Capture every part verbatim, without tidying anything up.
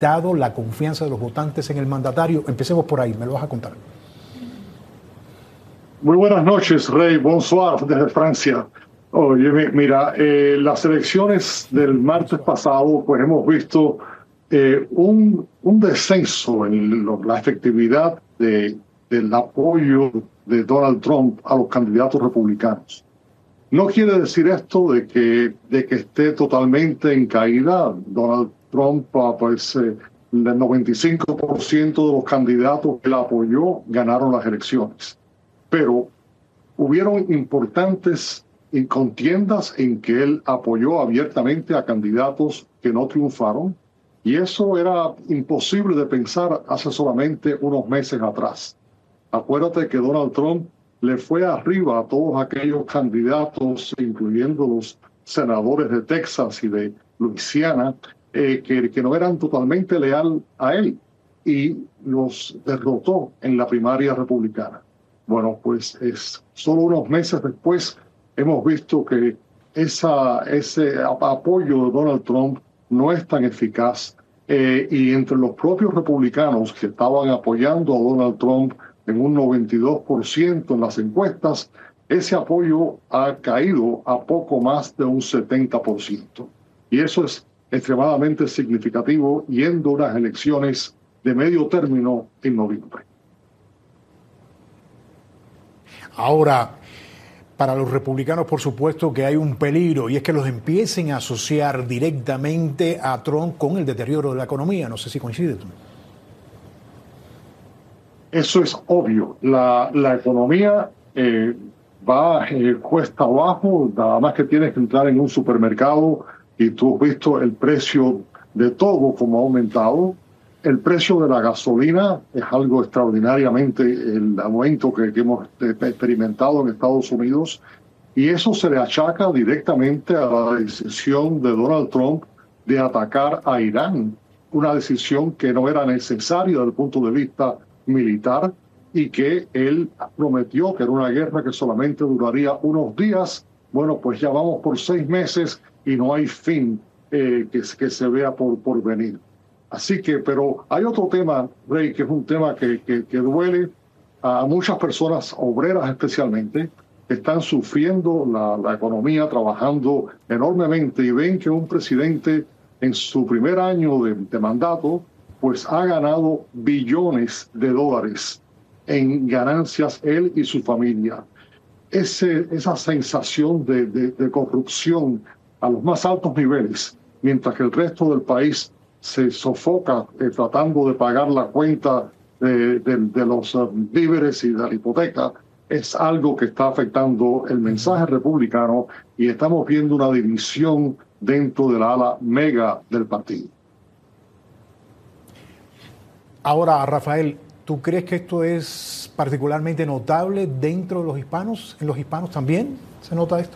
afectado la confianza de los votantes en el mandatario? Empecemos por ahí, me lo vas a contar. Muy buenas noches, Rey. Bonsoir desde Francia. Oye, mira, eh, las elecciones del martes pasado, pues hemos visto eh, un, un descenso en lo, la efectividad de, del apoyo de Donald Trump a los candidatos republicanos. No quiere decir esto de que, de que esté totalmente en caída. Donald Trump, pues eh, el noventa y cinco por ciento de los candidatos que él apoyó ganaron las elecciones. Pero hubieron importantes contiendas en que él apoyó abiertamente a candidatos que no triunfaron, y eso era imposible de pensar hace solamente unos meses atrás. Acuérdate que Donald Trump le fue arriba a todos aquellos candidatos, incluyendo los senadores de Texas y de Luisiana, eh, que, que no eran totalmente leal a él, y los derrotó en la primaria republicana. Bueno, pues es, solo unos meses después hemos visto que esa, ese apoyo de Donald Trump no es tan eficaz, eh, y entre los propios republicanos que estaban apoyando a Donald Trump en un noventa y dos por ciento en las encuestas, ese apoyo ha caído a poco más de un setenta por ciento. Y eso es extremadamente significativo yendo a unas elecciones de medio término en noviembre. Ahora, para los republicanos, por supuesto que hay un peligro, y es que los empiecen a asociar directamente a Trump con el deterioro de la economía. No sé si coincide tú. Eso es obvio. La, la economía eh, va eh, cuesta abajo, nada más que tienes que entrar en un supermercado y tú has visto el precio de todo como ha aumentado. El precio de la gasolina es algo extraordinariamente, el aumento que, que hemos experimentado en Estados Unidos, y eso se le achaca directamente a la decisión de Donald Trump de atacar a Irán, una decisión que no era necesaria desde el punto de vista militar y que él prometió que era una guerra que solamente duraría unos días. Bueno, pues ya vamos por seis meses y no hay fin eh, que, que se vea por, por venir. Así que, pero hay otro tema, Rey, que es un tema que, que, que duele a muchas personas, obreras especialmente, que están sufriendo la, la economía, trabajando enormemente y ven que un presidente en su primer año de, de mandato, pues ha ganado billones de dólares en ganancias él y su familia. Ese, esa sensación de, de, de corrupción a los más altos niveles, mientras que el resto del país se sofoca eh, tratando de pagar la cuenta de, de, de los uh, víveres y de la hipoteca, es algo que está afectando el mensaje republicano, y estamos viendo una división dentro de la ala mega del partido. Ahora, Rafael, ¿tú crees que esto es particularmente notable dentro de los hispanos? ¿En los hispanos también se nota esto?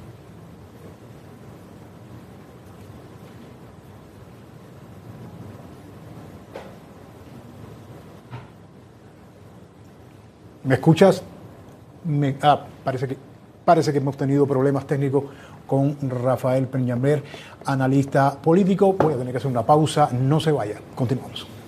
¿Me escuchas? Me, ah, parece que, parece que hemos tenido problemas técnicos con Rafael Peñalver, analista político. Voy a tener que hacer una pausa. No se vaya. Continuamos.